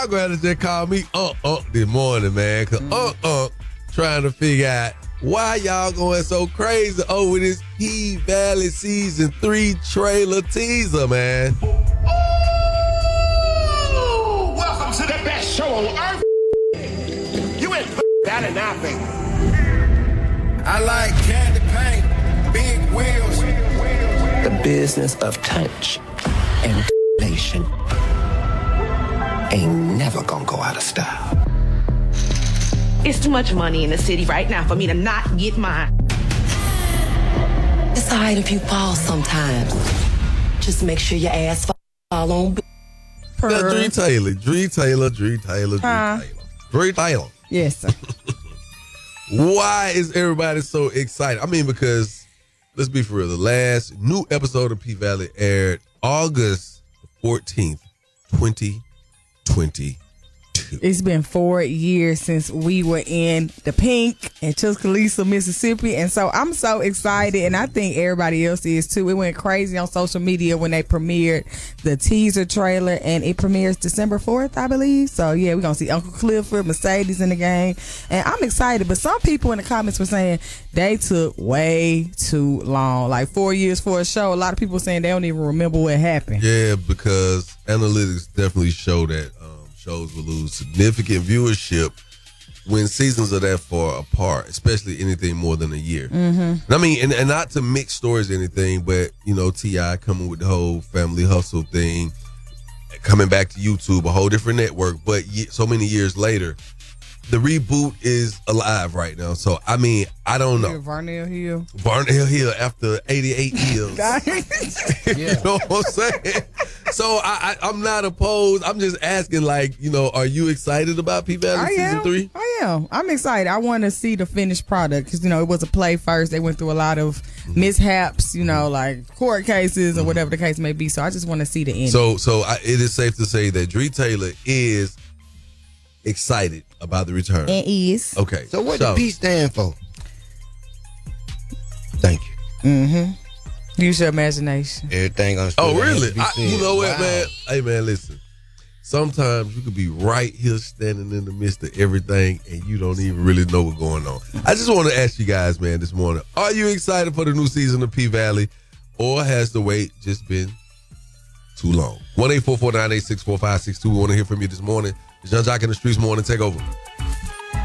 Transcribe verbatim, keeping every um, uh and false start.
y'all gonna just call me Unc Unc this morning, man. Cause mm. Unc Unc trying to figure out why y'all going so crazy over this P Valley season three trailer teaser, man. Ooh, welcome to the best show on earth. You ain't put that in nothing. I like candy paint, big wheels. The business of touch and nation ain't never gonna go out of style. It's too much money in the city right now for me to not get mine. It's all right if you fall sometimes. Just make sure your ass fall on. That's Dree Taylor, Dree Taylor, Dree Taylor, Dree huh? Taylor. Dree Taylor. Yes, sir. Why is everybody so excited? I mean, because, let's be for real, the last new episode of P Valley aired August fourteenth, twenty twenty-two. It's been four years since we were in the Pink in Tuscaloosa, Mississippi. And so I'm so excited, and I think everybody else is too. It went crazy on social media when they premiered the teaser trailer, and it premieres December fourth, I believe. So, yeah, we're going to see Uncle Clifford, Mercedes in the game. And I'm excited. But some people in the comments were saying they took way too long. Like four years for a show. A lot of people saying they don't even remember what happened. Yeah, because analytics definitely show that um, shows will lose significant viewership when seasons are that far apart, especially anything more than a year. Mm-hmm. I mean, and, and not to mix stories or anything, but, you know, T I coming with the whole family hustle thing, coming back to YouTube, a whole different network, but ye- so many years later, the reboot is alive right now. So, I mean, I don't know. Varnell Hill. Varnell Hill after eighty-eight years. Yeah. You know what I'm saying? So I, I, I'm not opposed. I'm just asking, like, you know, are you excited about P Valley I season am. three? I am. I'm excited. I want to see the finished product because, you know, it was a play first. They went through a lot of mm-hmm. mishaps, you know, like court cases or mm-hmm. whatever the case may be. So I just want to see the end. So, so I, it is safe to say that Dree Taylor is excited about the return. It is. Okay. So what so, does P stand for? Thank you. Mm-hmm. Use your imagination. Everything on Oh, really? I, you know what, wow. man? Hey, man, listen. Sometimes you could be right here standing in the midst of everything and you don't even really know what's going on. I just want to ask you guys, man, this morning, are you excited for the new season of P Valley, or has the wait just been too long? one eight four four nine eight six four five six two. We want to hear from you this morning. It's John Jock in the Streets Morning Takeover.